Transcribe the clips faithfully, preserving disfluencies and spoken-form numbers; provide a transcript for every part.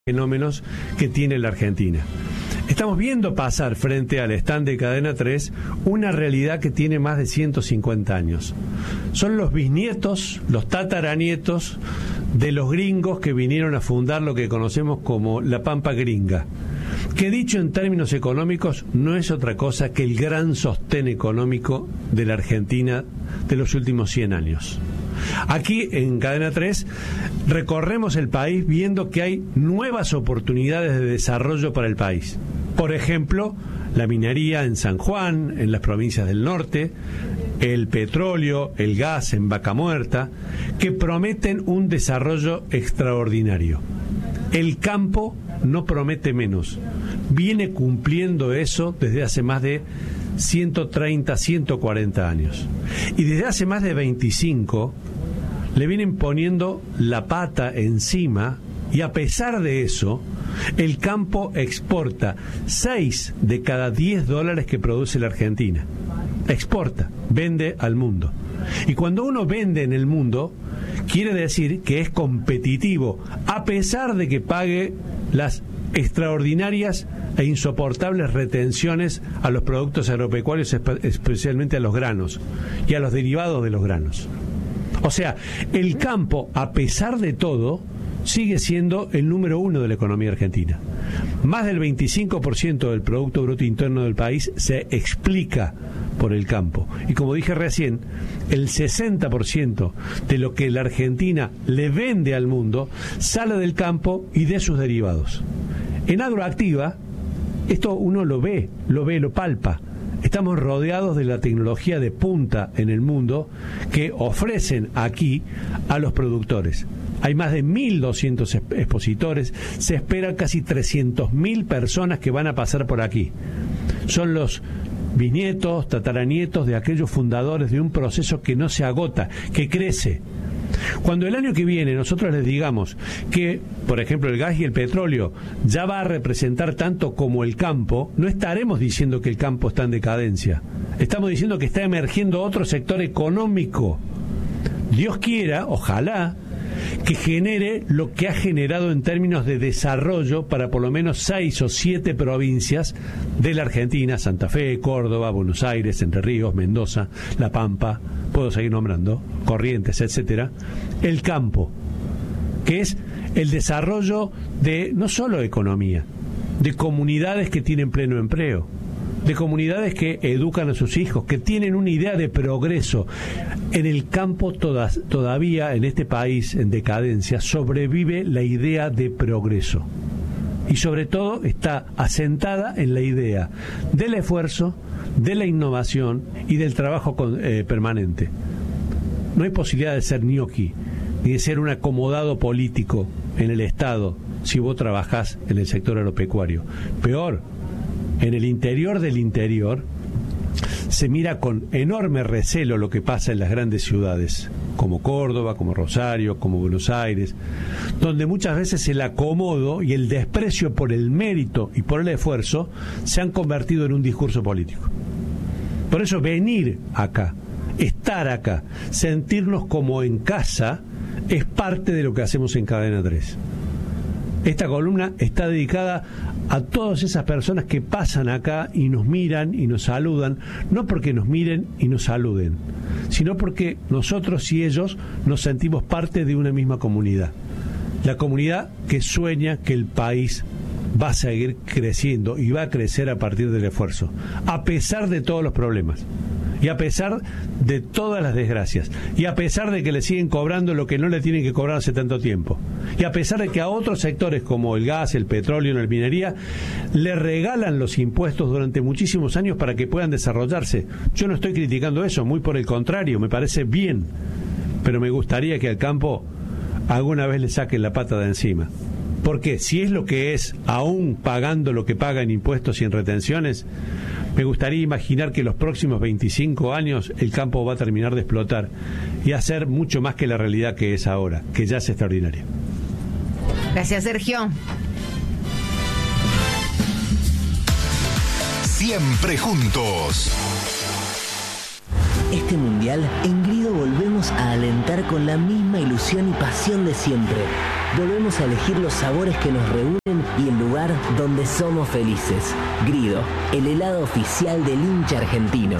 fenómenos que tiene la Argentina. Estamos viendo pasar frente al stand de Cadena tres una realidad que tiene más de ciento cincuenta años. Son los bisnietos, los tataranietos de los gringos que vinieron a fundar lo que conocemos como la Pampa Gringa, que dicho en términos económicos no es otra cosa que el gran sostén económico de la Argentina de los últimos cien años. Aquí en Cadena tres recorremos el país viendo que hay nuevas oportunidades de desarrollo para el país. Por ejemplo, la minería en San Juan, en las provincias del norte, el petróleo, el gas en Vaca Muerta, que prometen un desarrollo extraordinario. El campo no promete menos. Viene cumpliendo eso desde hace más de ciento treinta, ciento cuarenta años. Y desde hace más de veinticinco le vienen poniendo la pata encima, y a pesar de eso, el campo exporta seis de cada diez dólares que produce la Argentina. Exporta, vende al mundo. Y cuando uno vende en el mundo, quiere decir que es competitivo, a pesar de que pague las extraordinarias e insoportables retenciones a los productos agropecuarios, especialmente a los granos y a los derivados de los granos. O sea, el campo, a pesar de todo, sigue siendo el número uno de la economía argentina. Más del veinticinco por ciento del Producto Bruto Interno del país se explica por el campo. Y como dije recién, el sesenta por ciento de lo que la Argentina le vende al mundo sale del campo y de sus derivados. En Agroactiva, esto uno lo ve, lo ve, lo palpa. Estamos rodeados de la tecnología de punta en el mundo que ofrecen aquí a los productores. Hay más de mil doscientos expositores, se esperan casi trescientas mil personas que van a pasar por aquí. Son los bisnietos, tataranietos de aquellos fundadores de un proceso que no se agota, que crece. Cuando el año que viene nosotros les digamos que, por ejemplo, el gas y el petróleo ya va a representar tanto como el campo, no estaremos diciendo que el campo está en decadencia. Estamos diciendo que está emergiendo otro sector económico. Dios quiera, ojalá, que genere lo que ha generado en términos de desarrollo para por lo menos seis o siete provincias de la Argentina: Santa Fe, Córdoba, Buenos Aires, Entre Ríos, Mendoza, La Pampa, puedo seguir nombrando, Corrientes, etcétera. El campo, que es el desarrollo de no solo economía, de comunidades que tienen pleno empleo, de comunidades que educan a sus hijos, que tienen una idea de progreso. En el campo todas, todavía en este país en decadencia sobrevive la idea de progreso. Y sobre todo está asentada en la idea del esfuerzo, de la innovación y del trabajo con, eh, permanente. No hay posibilidad de ser ñoqui, ni de ser un acomodado político en el Estado si vos trabajás en el sector agropecuario. Peor, en el interior del interior se mira con enorme recelo lo que pasa en las grandes ciudades, como Córdoba, como Rosario, como Buenos Aires, donde muchas veces el acomodo y el desprecio por el mérito y por el esfuerzo se han convertido en un discurso político. Por eso venir acá, estar acá, sentirnos como en casa, es parte de lo que hacemos en Cadena tres. Esta columna está dedicada a todas esas personas que pasan acá y nos miran y nos saludan, no porque nos miren y nos saluden, sino porque nosotros y ellos nos sentimos parte de una misma comunidad. La comunidad que sueña que el país va a seguir creciendo y va a crecer a partir del esfuerzo, a pesar de todos los problemas. Y a pesar de todas las desgracias, y a pesar de que le siguen cobrando lo que no le tienen que cobrar hace tanto tiempo, y a pesar de que a otros sectores como el gas, el petróleo, la minería, le regalan los impuestos durante muchísimos años para que puedan desarrollarse. Yo no estoy criticando eso, muy por el contrario, me parece bien, pero me gustaría que al campo alguna vez le saquen la pata de encima. Porque si es lo que es, aún pagando lo que paga en impuestos y en retenciones, me gustaría imaginar que los próximos veinticinco años el campo va a terminar de explotar y hacer mucho más que la realidad que es ahora, que ya es extraordinaria. Gracias, Sergio. Siempre juntos. Este mundial, en Grido volvemos a alentar con la misma ilusión y pasión de siempre. volvemos a elegir los sabores que nos reúnen y el lugar donde somos felices. Grido, el helado oficial del hincha argentino.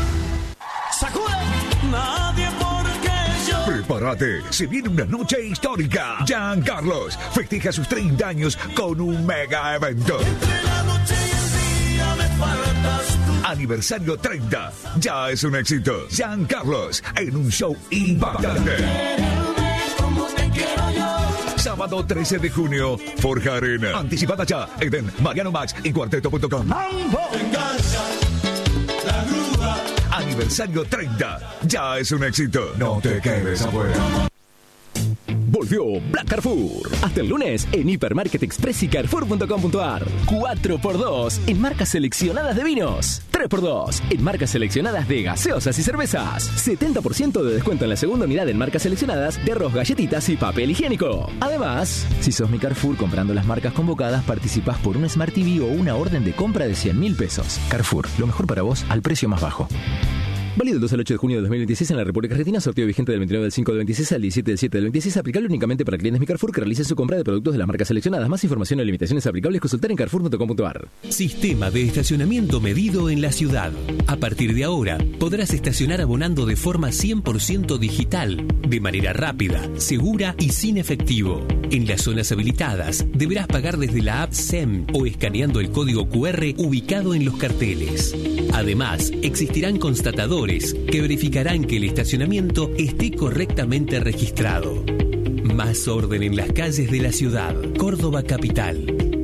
Nadie porque yo. Prepárate, se viene una noche histórica. Giancarlos festeja sus treinta años con un mega evento. Entre la noche y el día me faltas tú. Aniversario treinta, ya es un éxito. Giancarlos en un show impactante. Quererme como te quiero yo. Sábado trece de junio, Forja Arena. Anticipada ya, Eden, Mariano Max y Cuarteto punto com. Engancha la grúa. Aniversario treinta, ya es un éxito. No te quedes afuera. Volvió Black Carrefour. Hasta el lunes en Hipermarket Express y Carrefour punto com punto ar. cuatro por dos en marcas seleccionadas de vinos. tres por dos en marcas seleccionadas de gaseosas y cervezas. setenta por ciento de descuento en la segunda unidad en marcas seleccionadas de arroz, galletitas y papel higiénico. Además, si sos mi Carrefour comprando las marcas convocadas, participás por un Smart T V o una orden de compra de cien mil pesos. Carrefour, lo mejor para vos al precio más bajo. Válido del dos al ocho de junio de dos mil veintiséis en la República Argentina. Sorteo vigente del veintinueve del cinco del veintiséis al diecisiete del siete del veintiséis. Aplicable únicamente para clientes Mi Carrefour que realicen su compra de productos de las marcas seleccionadas. Más información y limitaciones aplicables consultar en carrefour punto com punto ar. Sistema de estacionamiento medido en la ciudad. A partir de ahora, podrás estacionar abonando de forma cien por ciento digital, de manera rápida, segura y sin efectivo. En las zonas habilitadas, deberás pagar desde la app S E M o escaneando el código Q R ubicado en los carteles. Además, existirán constatadores que verificarán que el estacionamiento esté correctamente registrado. Más orden en las calles de la ciudad. Córdoba Capital.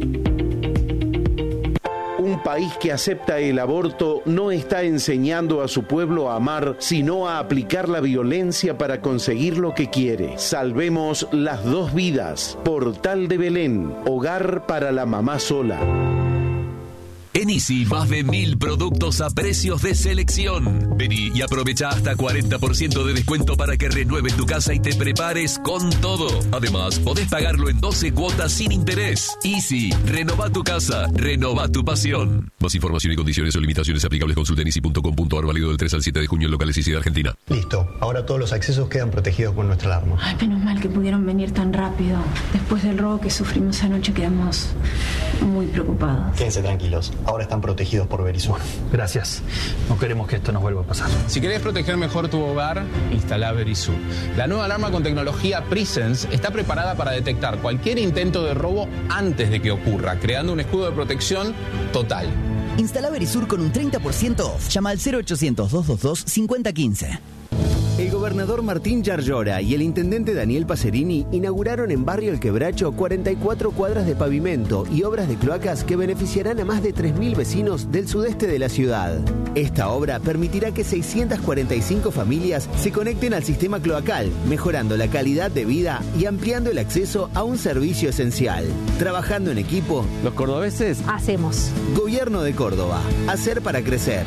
Un país que acepta el aborto no está enseñando a su pueblo a amar, sino a aplicar la violencia para conseguir lo que quiere. Salvemos las dos vidas. Portal de Belén, hogar para la mamá sola. En Easy, más de mil productos a precios de selección. Vení y aprovecha hasta cuarenta por ciento de descuento para que renueves tu casa y te prepares con todo. Además, podés pagarlo en doce cuotas sin interés. Easy, renova tu casa, renova tu pasión. Más información y condiciones o limitaciones aplicables consulta en easy punto com punto ar, válido del tres al siete de junio en locales Easy de Argentina. Listo, ahora todos los accesos quedan protegidos con nuestra alarma. Ay, menos mal que pudieron venir tan rápido. Después del robo que sufrimos anoche quedamos muy preocupados. Quédense tranquilos. Ahora están protegidos por Verisur. Gracias. No queremos que esto nos vuelva a pasar. Si querés proteger mejor tu hogar, instala Verisur. La nueva alarma con tecnología Presence está preparada para detectar cualquier intento de robo antes de que ocurra, creando un escudo de protección total. Instala Verisur con un treinta por ciento off. Llama al cero ochocientos, doscientos veintidós, cincuenta quince. El gobernador Martín Yarlora y el intendente Daniel Pacerini inauguraron en Barrio El Quebracho cuarenta y cuatro cuadras de pavimento y obras de cloacas que beneficiarán a más de tres mil vecinos del sudeste de la ciudad. Esta obra permitirá que seiscientas cuarenta y cinco familias se conecten al sistema cloacal, mejorando la calidad de vida y ampliando el acceso a un servicio esencial. Trabajando en equipo, los cordobeses hacemos. Gobierno de Córdoba. Hacer para crecer.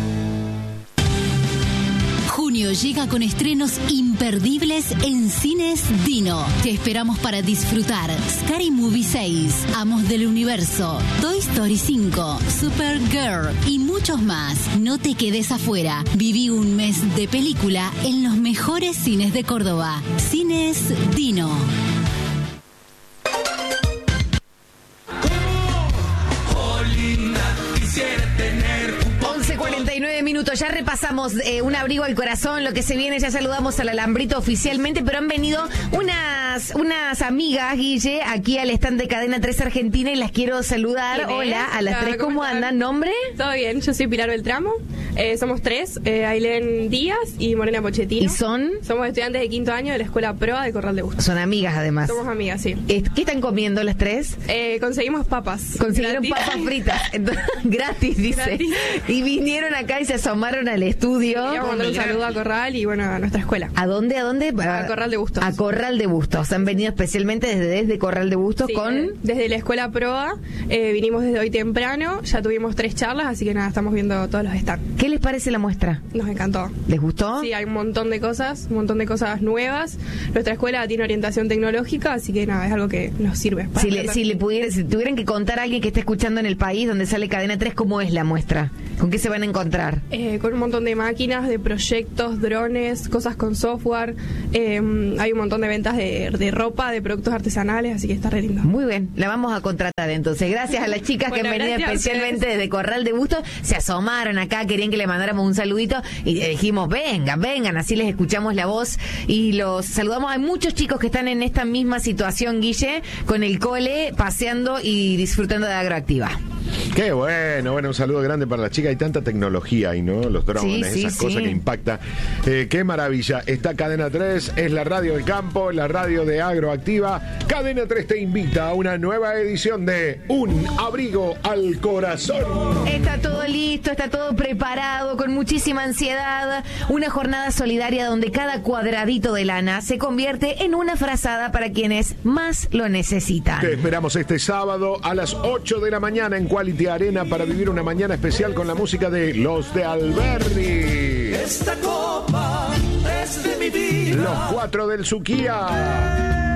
Junio llega con estrenos imperdibles en Cines Dino. Te esperamos para disfrutar Scary Movie seis, Amos del Universo, Toy Story cinco, Supergirl y muchos más. No te quedes afuera. Viví un mes de película en los mejores cines de Córdoba. Cines Dino. cuarenta y nueve minutos, ya repasamos eh, un abrigo al corazón, lo que se viene, ya saludamos al Alambrito oficialmente, pero han venido unas unas amigas, Guille, aquí al stand de Cadena tres Argentina y las quiero saludar. Hola, a las tres, ¿cómo, ¿cómo andan? ¿Nombre? Todo bien, yo soy Pilar Beltramo, eh, somos tres, eh, Ailén Díaz y Morena Pochettino. ¿Y son? Somos estudiantes de quinto año de la Escuela Proa de Corral de Bustos. Son amigas además. Somos amigas, sí. ¿Qué están comiendo las tres? Eh, conseguimos papas. Consiguieron gratis. Papas fritas, entonces, gratis, dice. Gratis. Y vinieron acá y se asomaron al estudio. Quería mandar un saludo a Corral y bueno, a nuestra escuela. ¿A dónde? ¿A dónde? A Corral de Bustos. A Corral de Bustos. Han venido especialmente desde, desde Corral de Bustos sí, con... Desde la Escuela Proa, eh, vinimos desde hoy temprano, ya tuvimos tres charlas, así que nada, estamos viendo todos los stands. ¿Qué les parece la muestra? Nos encantó. ¿Les gustó? Sí, hay un montón de cosas, un montón de cosas nuevas. Nuestra escuela tiene orientación tecnológica, así que nada, es algo que nos sirve. Para Si, le, si, le pudiera, si tuvieran que contar a alguien que esté escuchando en el país donde sale Cadena tres, ¿cómo es la muestra? ¿Con qué se van a encontrar? Eh, con un montón de máquinas, de proyectos, drones, cosas con software. Eh, hay un montón de ventas de, de ropa, de productos artesanales, así que está re lindo. Muy bien, la vamos a contratar entonces. Gracias a las chicas Bueno, que han venido especialmente desde Corral de Bustos. Se asomaron acá, querían que le mandáramos un saludito y dijimos, vengan, vengan, así les escuchamos la voz y los saludamos. Hay muchos chicos que están en esta misma situación, Guille, con el cole, paseando y disfrutando de Agroactiva. Qué bueno, bueno, un saludo grande para las chicas. Hay tanta tecnología ahí, ¿no? Los drones, Sí, sí, esas cosas sí. que impacta. Eh, qué maravilla. Está Cadena tres, es la radio del campo, la radio de Agroactiva. Cadena tres te invita a una nueva edición de Un Abrigo al Corazón. Está todo listo, está todo preparado, con muchísima ansiedad. Una jornada solidaria donde cada cuadradito de lana se convierte en una frazada para quienes más lo necesitan. Te esperamos este sábado a las ocho de la mañana en Quality Arena para vivir una mañana especial con la música de Los de Alberdi. Esta copa es de mi vida. Los cuatro del Suquía.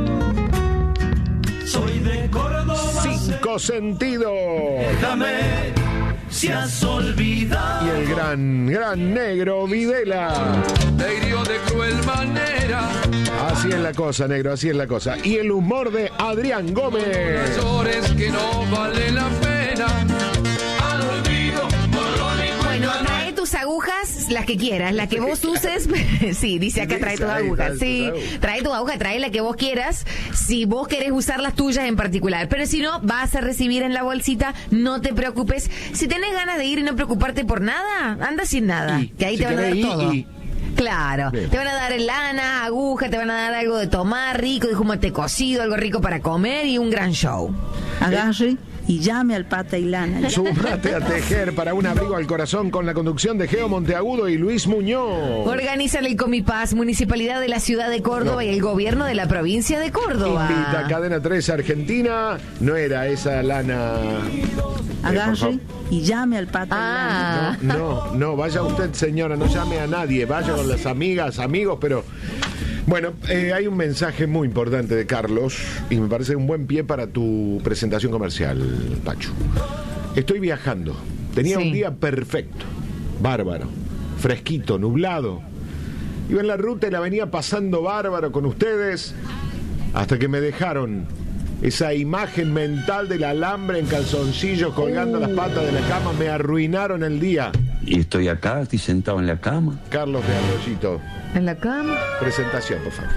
Soy de Córdoba. Cinco sentidos. Déjame si has olvidado. Y el gran, gran negro Videla. Te hirió de cruel manera. Así es la cosa, negro, así es la cosa. Y el humor de Adrián Gómez. Llores que no vale la pena. Al olvido, borrón y Bueno, cuenta trae tus agujas, las que quieras, las que vos uses. Sí, dice acá, trae tus Ahí, agujas. trae Sí, tus agujas. trae tu aguja, trae la que vos quieras, si vos querés usar las tuyas en particular. Pero si no, vas a recibir en la bolsita, no te preocupes. Si tenés ganas de ir y no preocuparte por nada, anda sin nada, Y, que ahí si te van a dar querés ir, todo. y- Claro, Bien. te van a dar lana, aguja, te van a dar algo de tomar rico, de jumate cocido, algo rico para comer y un gran show. Agarre y llame al Pata y Lana. Súmate a tejer para un abrigo al corazón con la conducción de Geo Monteagudo y Luis Muñoz. Organizan el Comipaz, Municipalidad de la Ciudad de Córdoba No. y el Gobierno de la Provincia de Córdoba. Invita a Cadena tres Argentina. No era esa lana. Eh, por Agarre favor. y llame al Pata Ah. y Lana. No, no, no, vaya usted, señora, no llame a nadie, vaya con las amigas, amigos, pero bueno, eh, hay un mensaje muy importante de Carlos y me parece un buen pie para tu presentación comercial, Pachu. Estoy viajando, tenía Sí. un día perfecto, bárbaro, fresquito, nublado. Iba en la ruta y la venía pasando bárbaro con ustedes hasta que me dejaron esa imagen mental del alambre en calzoncillos colgando las patas de la cama, me arruinaron el día. Y estoy acá, estoy sentado en la cama. Carlos de Arroyito, En la cama. presentación, por favor.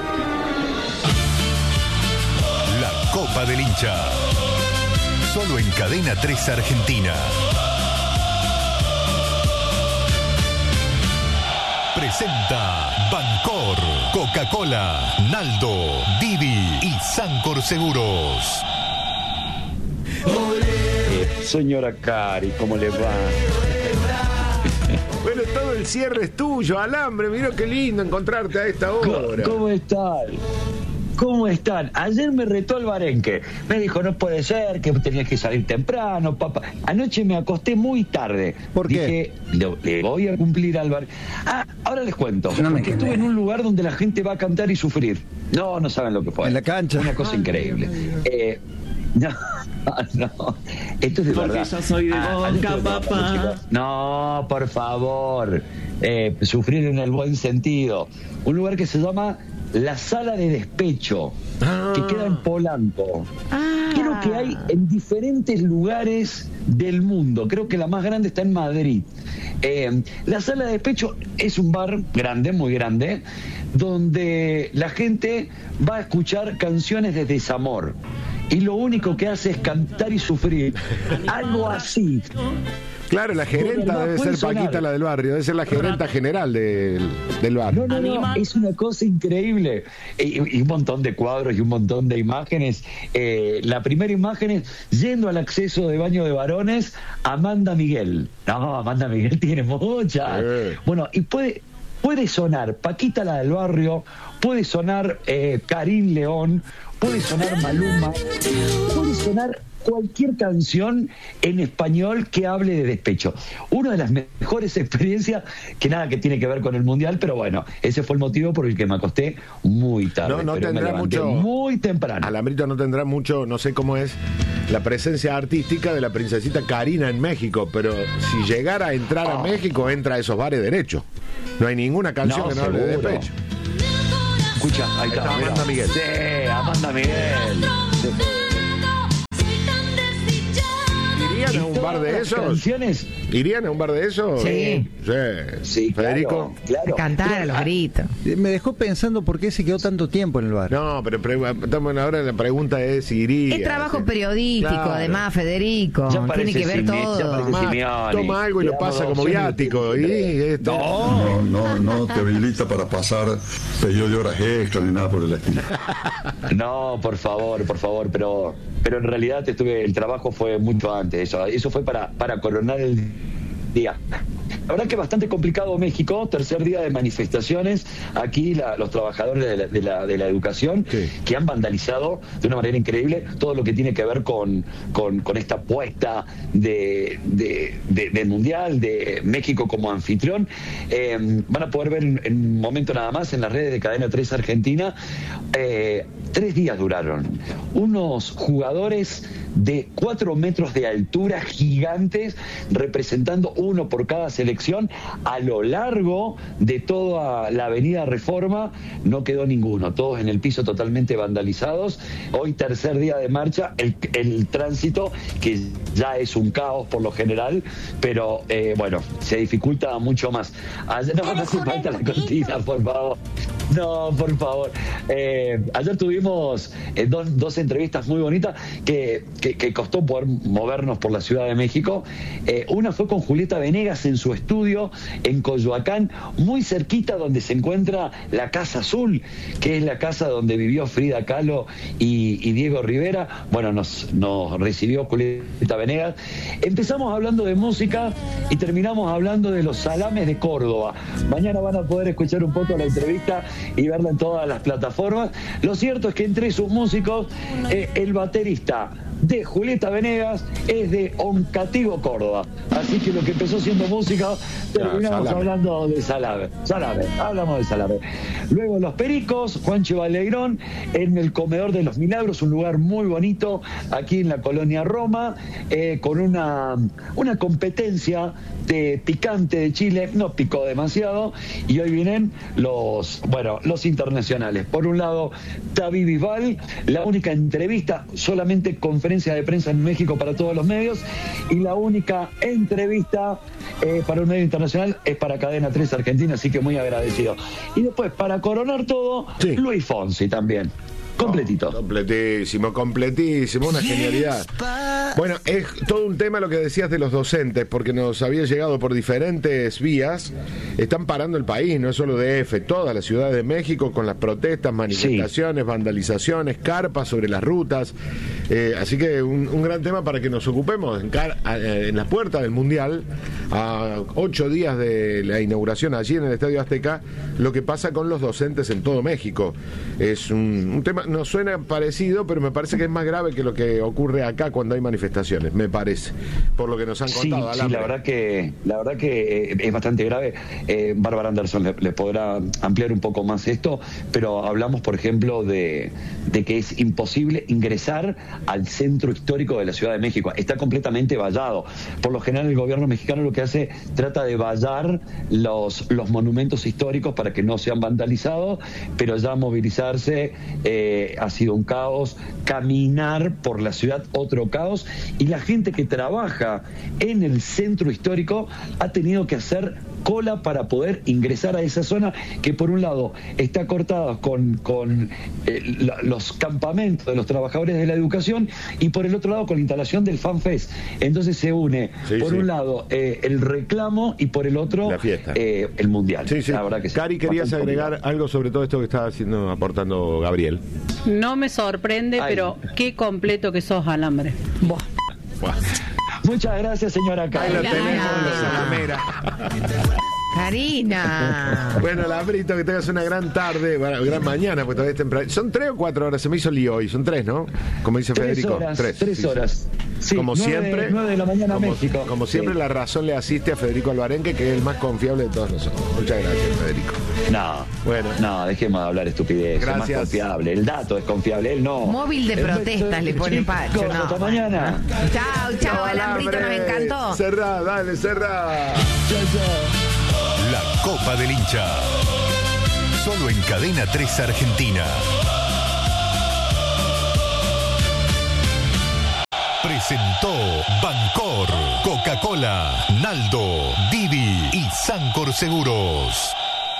La Copa del Hincha. Solo en Cadena tres Argentina. Presenta Bancor, Coca-Cola, Naldo, Didi y Sancor Seguros. Señora Cari, ¿cómo le va? Bueno, todo el cierre es tuyo, alambre. Mira qué lindo encontrarte a esta hora. ¿Cómo están? ¿Cómo están? Ayer me retó el Barenque. Me dijo, no puede ser, que tenías que salir temprano, papá. Anoche me acosté muy tarde. ¿Por qué? Dije, "Lo- le voy a cumplir al Barenque". Ah, ahora les cuento. No me porque estuve en un lugar donde la gente va a cantar y sufrir. No, no saben lo que fue. En la cancha. Una cosa increíble. Eh, no, no. Esto es de Porque verdad. yo soy de Ah, Boca, ayer estuve papá. cantando, chicos. No, por favor. Eh, sufrir en el buen sentido. Un lugar que se llama La Sala de Despecho, que queda en Polanco. Creo que hay en diferentes lugares del mundo. Creo que la más grande está en Madrid. Eh, la Sala de Despecho es un bar grande, muy grande, donde la gente va a escuchar canciones de desamor. Y lo único que hace es cantar y sufrir. Algo así. Claro, la gerenta debe ser Paquita, la del barrio, debe ser la gerenta general del, del barrio. No, no, no, es una cosa increíble. Y, y un montón de cuadros y un montón de imágenes. Eh, la primera imagen es yendo al acceso de baño de varones, Amanda Miguel. No, Amanda Miguel tiene muchas. Eh. Bueno, y puede, puede sonar Paquita, la del barrio, puede sonar eh, Karim León, puede sonar Maluma, puede sonar sonar cualquier canción en español que hable de despecho. Una de las mejores experiencias, que nada que tiene que ver con el Mundial, pero bueno, ese fue el motivo por el que me acosté muy tarde. No, no pero tendrá me levanté mucho. muy temprano. Alambrito no tendrá mucho, no sé cómo es la presencia artística de la princesita Karina en México, pero si llegara a entrar oh. a México, entra a esos bares derecho. No hay ninguna canción no, que no hable de seguro. despecho. Escucha, ahí, ahí está, está Amanda Miguel. Sí, Amanda Miguel. Sí. ¿Irían a un bar de esos? Canciones? ¿Irían a un bar de esos? Sí. Sí. Sí, Federico. Claro, claro. A cantar a los gritos. Me dejó pensando por qué se quedó tanto tiempo en el bar. No, pero pre- estamos ahora la pregunta es si iría. Es trabajo sí. periodístico, Claro. además, Federico. Tiene que ver Simi- todo. Toma, toma algo y lo pasa como viático. Y, este... No, no, no te habilita para pasar pedido de horas extras ni nada por el estilo. No, por favor, por favor, pero pero en realidad estuve, el trabajo fue mucho antes, eso, eso fue para, para coronar el día. La verdad que es bastante complicado México, tercer día de manifestaciones, aquí la, los trabajadores de la, de la, de la educación sí. que han vandalizado de una manera increíble todo lo que tiene que ver con, con, con esta apuesta de, de, de, del Mundial, de México como anfitrión. Eh, van a poder ver en, en un momento nada más en las redes de Cadena tres Argentina, eh, tres días duraron, unos jugadores de cuatro metros de altura gigantes, representando uno por cada selección a lo largo de toda la avenida Reforma. No quedó ninguno, todos en el piso totalmente vandalizados. Hoy tercer día de marcha, el, el tránsito que ya es un caos por lo general, pero eh, bueno, se dificulta mucho más. Ayer, no, no hace falta la cortina, por favor. No, por favor. Eh, ayer tuvimos eh, dos, dos entrevistas muy bonitas que, que, que costó poder movernos por la Ciudad de México. Eh, una fue con Julieta Venegas en su estudio en Coyoacán, muy cerquita donde se encuentra la Casa Azul, que es la casa donde vivió Frida Kahlo y, y Diego Rivera. Bueno, nos, nos recibió Julieta Venegas. Empezamos hablando de música y terminamos hablando de los salames de Córdoba. Mañana van a poder escuchar un poco la entrevista y verla en todas las plataformas. Lo cierto es que entre sus músicos, eh, el baterista de Julieta Venegas es de Oncativo, Córdoba. Así que lo que empezó siendo música, terminamos ah, hablando de salame. Salame, hablamos de salame. Luego Los Pericos, Juancho Balegrón, en el Comedor de los Milagros, un lugar muy bonito aquí en la colonia Roma, eh, con una, una competencia de picante de Chile, no picó demasiado, y hoy vienen los, bueno, los internacionales. Por un lado, David Bisbal, la única entrevista, solamente conferencia de prensa en México para todos los medios, y la única entrevista eh, para un medio internacional es para Cadena tres Argentina, así que muy agradecido. Y después, para coronar todo, sí. Luis Fonsi también. Completito. Oh, completísimo, completísimo, una genialidad. Bueno, es todo un tema lo que decías de los docentes, porque nos había llegado por diferentes vías. Están parando el país, no es solo D F, todas las ciudades de México con las protestas, manifestaciones, sí. vandalizaciones, carpas sobre las rutas. Eh, así que un, un gran tema para que nos ocupemos en, car en las puertas del Mundial, a ocho días de la inauguración allí en el Estadio Azteca, lo que pasa con los docentes en todo México. Es un, un tema, nos suena parecido, pero me parece que es más grave que lo que ocurre acá cuando hay manifestaciones, me parece, por lo que nos han contado. Sí, sí, la verdad que la verdad que es bastante grave. Eh, Bárbara Anderson le, le podrá ampliar un poco más esto, pero hablamos, por ejemplo, de, de que es imposible ingresar al centro histórico de la Ciudad de México. Está completamente vallado. Por lo general, el gobierno mexicano lo que hace, trata de vallar los, los monumentos históricos para que no sean vandalizados, pero ya movilizarse eh, ha sido un caos, caminar por la ciudad otro caos, y la gente que trabaja en el centro histórico ha tenido que hacer cola para poder ingresar a esa zona que por un lado está cortada con, con eh, la, los campamentos de los trabajadores de la educación, y por el otro lado con la instalación del FanFest. Entonces se une sí, por sí. un lado eh, el reclamo y por el otro la fiesta. Eh, el mundial. Sí, sí. La verdad que Cari, sí, querías agregar complicado. algo sobre todo esto que estaba haciendo, aportando Gabriel. No me sorprende, Ay. pero qué completo que sos, Alambre. Buah. Buah. Muchas gracias, señora Cari. Ahí lo tenemos, la salamera. Karina. Bueno, Lambrito, que tengas una gran tarde, bueno, gran mañana, porque todavía es temprano. ¿Son tres o cuatro horas? Se me hizo lío hoy. Son tres, ¿no? Como dice Tres Federico. horas, tres. tres sí, horas. Sí, como nueve, siempre. nueve de la mañana como, México. Como siempre, Sí. la razón le asiste a Federico Alvarenque, que es el más confiable de todos nosotros. Muchas gracias, Federico. No, bueno. no, dejemos de hablar estupidez. Es más Gracias. confiable. El dato es confiable, él no. Móvil de El protestas resto- le pone Chicos, Pacho. No. hasta mañana. Chao, chao, Alambrito, nos encantó. Cerrá, dale, cerrá. La Copa del Hincha. Solo en Cadena tres Argentina. Presentó Bancor, Coca-Cola, Naldo, Didi y Sancor Seguros.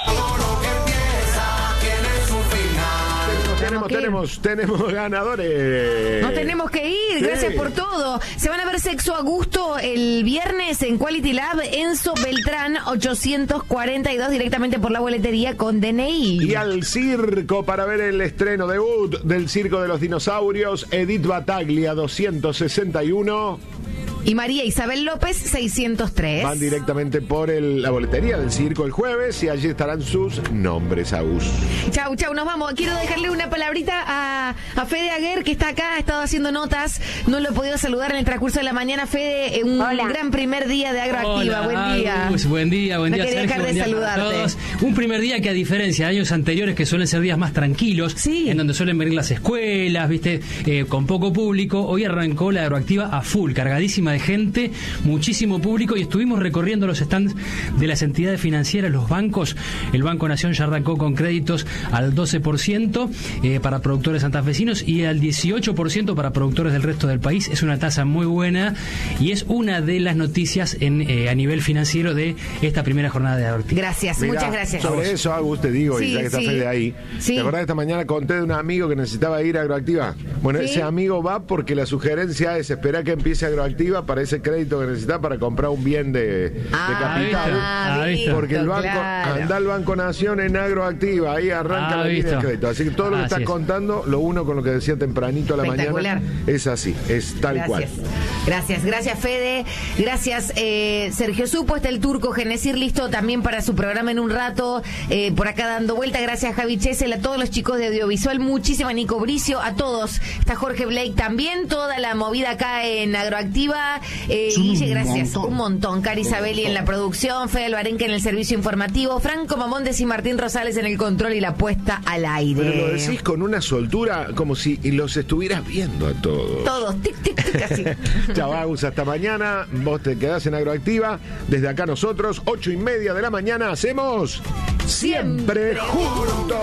Tenemos, tenemos, tenemos ganadores. Nos tenemos que ir, gracias Sí. por todo. Se van a ver Sexo a Gusto el viernes en Quality Lab, Enzo Beltrán ochocientos cuarenta y dos, directamente por la boletería con D N I. Y al circo para ver el estreno debut del Circo de los Dinosaurios, Edith Bataglia doscientos sesenta y uno. Y María Isabel López seiscientos tres. Van directamente por el- la boletería del circo el jueves y allí estarán sus nombres, Agus. Chau, chau, nos vamos. Quiero dejarle una palabrita a, a Fede Aguer, que está acá, ha estado haciendo notas. No lo he podido saludar en el transcurso de la mañana. Fede, un gran primer día de Agroactiva. Hola, Buen día. Agus, buen día, buen No día, quería Sergio, dejar de buen día para saludarte. todos. Un primer día que, a diferencia de años anteriores, que suelen ser días más tranquilos, en donde suelen venir las escuelas, viste, eh, con poco público, hoy arrancó la Agroactiva a full, cargadísima de gente, muchísimo público, y estuvimos recorriendo los stands de las entidades financieras, los bancos. El Banco Nación ya arrancó con créditos al doce por ciento eh, para productores santafesinos y al dieciocho por ciento para productores del resto del país. Es una tasa muy buena y es una de las noticias en, eh, a nivel financiero de esta primera jornada de Agroactiva. Gracias, Mirá, muchas gracias. Sobre eso, Agus, te digo, y Sí, ya que está sí. Fede ahí. Sí. ¿Te acordás que esta mañana conté de un amigo que necesitaba ir a Agroactiva? Bueno, Sí. ese amigo va porque la sugerencia es esperar que empiece Agroactiva para ese crédito que necesita para comprar un bien de, de Ah, capital. ah, visto, porque el banco, claro. anda al Banco Nación en Agroactiva, ahí arranca Ah, la línea de visto. crédito. Así que todo lo que Así estás es. contando, lo uno con lo que decía tempranito a la Espectacular. mañana, es así, es tal Gracias. cual. Gracias, gracias Fede, gracias eh, Sergio Supo, está el turco Genesir listo también para su programa en un rato, eh, por acá dando vuelta, gracias Javi Chesel, a todos los chicos de audiovisual, muchísima Nico Bricio, a todos, está Jorge Blake también, toda la movida acá en Agroactiva, eh, Son Guille, un gracias, montón. un montón, Cari Sabelli en la producción, Fede Alvarenque en el servicio informativo, Franco Mamondes y Martín Rosales en el control y la puesta al aire. Pero lo decís con una soltura como si los estuvieras viendo a todos. Todos, tic, tic, tic, así. Chao, Agus, hasta mañana. Vos te quedás en Agroactiva. Desde acá nosotros, ocho y media de la mañana, hacemos Siempre, Juntos.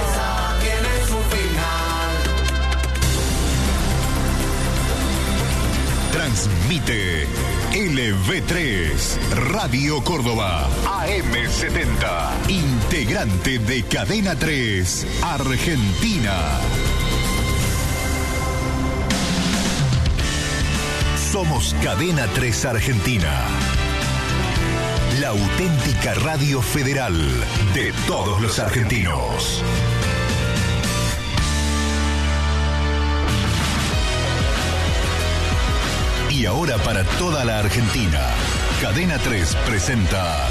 Transmite L V tres, Radio Córdoba, A M setenta, integrante de Cadena tres, Argentina. Somos Cadena tres Argentina, la auténtica radio federal de todos los argentinos. Y ahora para toda la Argentina, Cadena tres presenta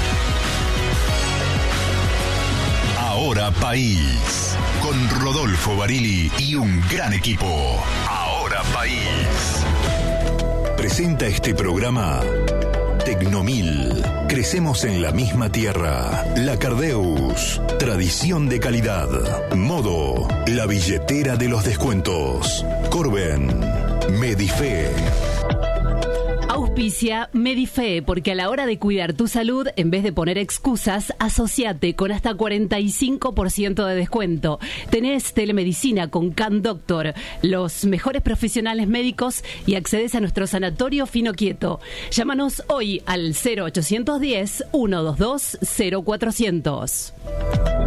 Ahora País, con Rodolfo Barili y un gran equipo. Ahora País. Presenta este programa Tecnomil. Crecemos en la misma tierra. La Cardeus. Tradición de calidad. Modo. La billetera de los descuentos. Corben. Medife. Auspicia Medife, porque a la hora de cuidar tu salud, en vez de poner excusas, asociate con hasta cuarenta y cinco por ciento de descuento. Tenés telemedicina con Can Doctor, los mejores profesionales médicos, y accedes a nuestro sanatorio Fino Quieto. Llámanos hoy al cero ochocientos diez, ciento veintidós, cero cuatrocientos.